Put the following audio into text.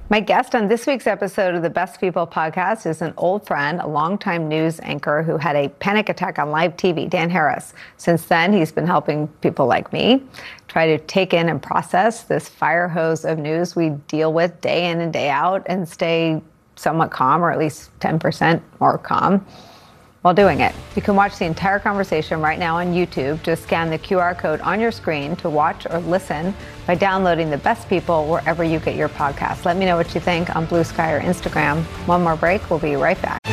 My guest on this week's episode of the Best People podcast is an old friend, a longtime news anchor who had a panic attack on live TV, Dan Harris. Since then, he's been helping people like me try to take in and process this fire hose of news we deal with day in and day out and stay somewhat calm, or at least 10% more calm while doing it. You can watch the entire conversation right now on YouTube. Just scan the QR code on your screen to watch or listen by downloading The Best People wherever you get your podcasts. Let me know what you think on Blue Sky or Instagram. One more break. We'll be right back.